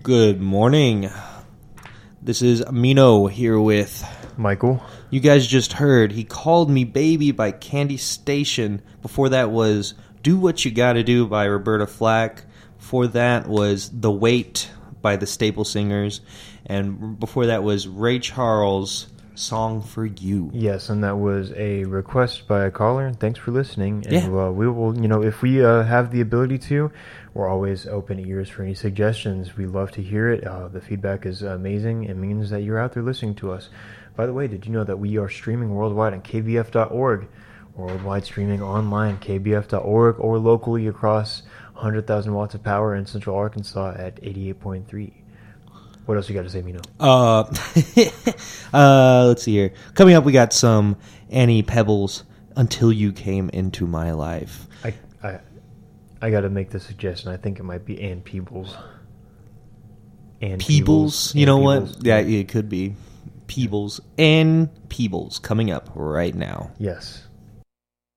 Good morning. This is Mino here with Michael. You guys just heard He Called Me Baby by Candy Station. Before that was Do What You Gotta Do by Roberta Flack. Before that was The Weight by the Staple Singers. And before that was Ray Charles' Song for You. Yes, and that was a request by a caller. Thanks for listening. And Yeah. we will, if we have the ability to, we're always open ears for any suggestions. We love to hear it. The feedback is amazing. It means that you're out there listening to us. By the way, did you know that we are streaming worldwide on kbf.org? Worldwide streaming online, kbf.org, or locally across 100,000 watts of power in Central Arkansas at 88.3. What else you got to say, Mino? Let's see here. Coming up, we got some Annie Pebbles, Until You Came Into My Life. I got to make the suggestion. I think it might be Ann Peebles. Peebles? You know what? Yeah, Yeah. it could be. Peebles. Ann Peebles coming up right now. Yes.